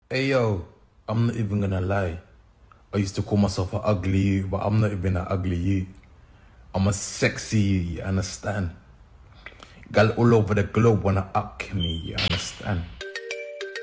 Hey yo, I'm not even gonna lie. I used to call myself an ugly you, but I'm not even an ugly you. I'm a sexy you understand? Gal all over the globe wanna up me, you understand?